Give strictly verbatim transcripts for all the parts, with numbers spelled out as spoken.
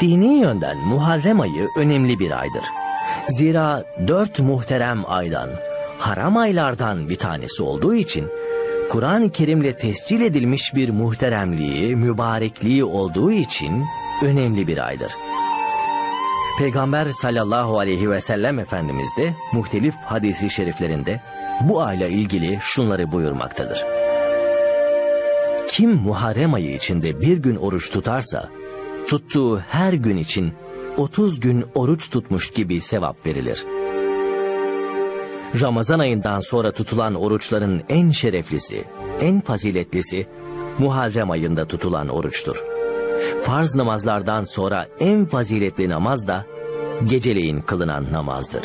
Dini yönden Muharrem ayı önemli bir aydır. Zira dört muhterem aydan, haram aylardan bir tanesi olduğu için Kur'an-ı Kerim'le tescil edilmiş bir muhteremliği, mübarekliği olduğu için önemli bir aydır. Peygamber sallallahu aleyhi ve sellem Efendimiz de muhtelif hadisi şeriflerinde bu ayla ilgili şunları buyurmaktadır. Kim Muharrem ayı içinde bir gün oruç tutarsa, tuttuğu her gün için otuz gün oruç tutmuş gibi sevap verilir. Ramazan ayından sonra tutulan oruçların en şereflisi, en faziletlisi Muharrem ayında tutulan oruçtur. Farz namazlardan sonra en faziletli namaz da geceleyin kılınan namazdır.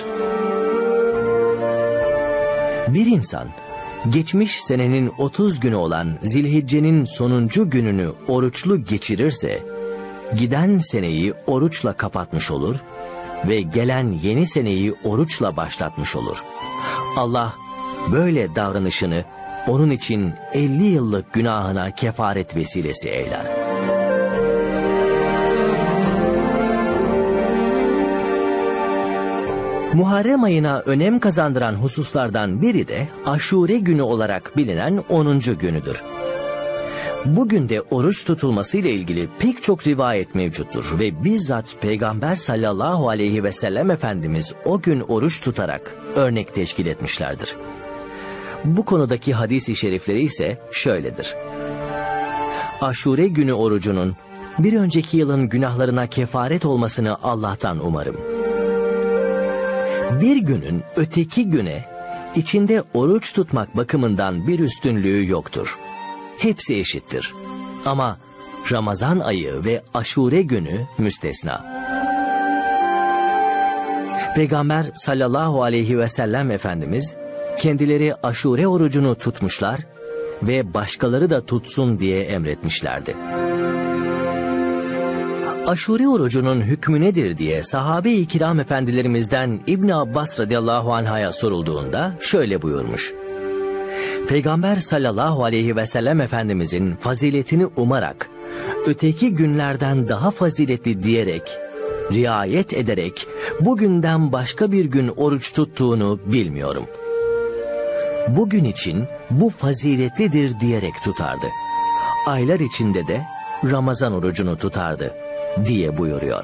Bir insan geçmiş senenin otuz günü olan Zilhicce'nin sonuncu gününü oruçlu geçirirse, giden seneyi oruçla kapatmış olur ve gelen yeni seneyi oruçla başlatmış olur. Allah böyle davranışını onun için elli yıllık günahına kefaret vesilesi eyler. Muharrem ayına önem kazandıran hususlardan biri de Aşure günü olarak bilinen onuncu günüdür. Bugün de oruç tutulmasıyla ilgili pek çok rivayet mevcuttur ve bizzat Peygamber sallallahu aleyhi ve sellem Efendimiz o gün oruç tutarak örnek teşkil etmişlerdir. Bu konudaki hadis-i şerifleri ise şöyledir. Aşure günü orucunun bir önceki yılın günahlarına kefaret olmasını Allah'tan umarım. Bir günün öteki güne içinde oruç tutmak bakımından bir üstünlüğü yoktur. Hepsi eşittir. Ama Ramazan ayı ve Aşure günü müstesna. Peygamber sallallahu aleyhi ve sellem Efendimiz kendileri Aşure orucunu tutmuşlar ve başkaları da tutsun diye emretmişlerdi. Aşure orucunun hükmü nedir diye sahabe-i kiram efendilerimizden İbn Abbas radıyallahu anh'a sorulduğunda şöyle buyurmuş. Peygamber sallallahu aleyhi ve sellem Efendimizin faziletini umarak, öteki günlerden daha faziletli diyerek, riayet ederek bugünden başka bir gün oruç tuttuğunu bilmiyorum. Bugün için bu faziletlidir diyerek tutardı. Aylar içinde de Ramazan orucunu tutardı diye buyuruyor.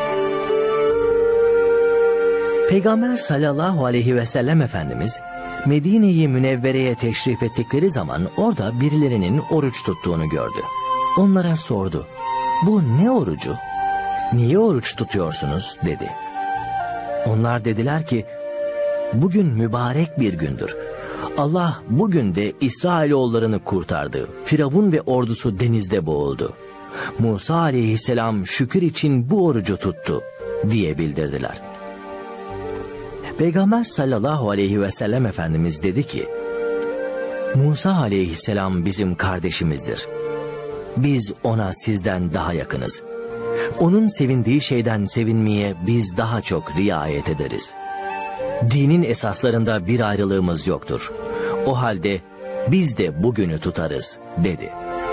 Peygamber sallallahu aleyhi ve sellem Efendimiz Medine-i Münevvere'ye teşrif ettikleri zaman orada birilerinin oruç tuttuğunu gördü. Onlara sordu. Bu ne orucu? Niye oruç tutuyorsunuz dedi. Onlar dediler ki, bugün mübarek bir gündür. Allah bugün de İsrailoğullarını kurtardı. Firavun ve ordusu denizde boğuldu. Musa aleyhisselam şükür için bu orucu tuttu diye bildirdiler. Peygamber sallallahu aleyhi ve sellem Efendimiz dedi ki, Musa aleyhisselam bizim kardeşimizdir. Biz ona sizden daha yakınız. Onun sevindiği şeyden sevinmeye biz daha çok riayet ederiz. Dinin esaslarında bir ayrılığımız yoktur. O halde biz de bugünü tutarız dedi.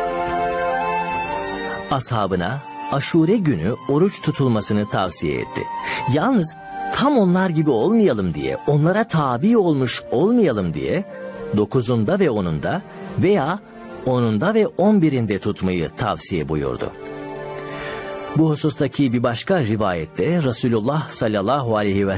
Ashabına Aşure günü oruç tutulmasını tavsiye etti. Yalnız tam onlar gibi olmayalım diye, onlara tabi olmuş olmayalım diye dokuzunda ve onunda veya onunda ve on birinde tutmayı tavsiye buyurdu. Bu husustaki bir başka rivayette Resulullah sallallahu aleyhi ve